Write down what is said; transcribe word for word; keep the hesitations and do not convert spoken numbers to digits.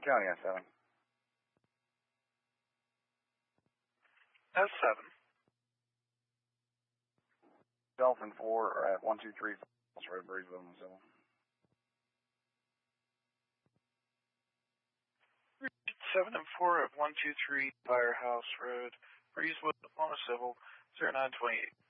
County S seven. S seven. Dolphin four are at one two three Falls Road, Breezeville, Missoula. seven and four at one two three Firehouse Road, Breezeville, Civil, zero nine two eight.